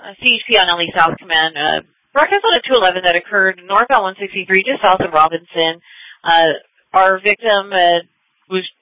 CHP on LE South Command. Broadcast on a 211 that occurred northbound 163 just south of Robinson. Our victim was